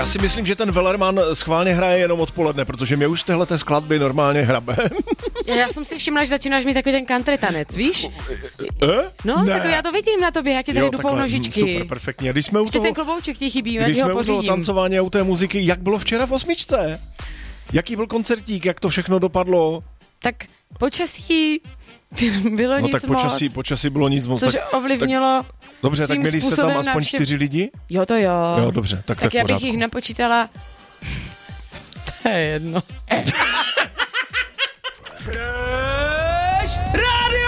Já si myslím, že ten Wellerman schválně hraje jenom odpoledne, protože mě už z téhleté skladby normálně hrabe. Já jsem si všimla, že začínáš mít takový ten country tanec, víš? No, ne. tak já to vidím na tobě, jak ti tady dupou nožičky. Super, perfektně. Když jsme u ještě toho, ten klobouček ti chybí, já když ti ho jsme u toho pořídím. tancování a u té muziky, jak bylo včera v 8? Jaký byl koncertík, jak to všechno dopadlo? Tak počasí bylo No nic tak moc. počasí bylo nic moc. Což tak, ovlivnilo dobře, tak svým měli se tam způsobem aspoň 4 lidi? Jo, to jo. Jo, dobře, tak to je v já bych pořádku. jich napočítala. To je jedno. Fresh Radio!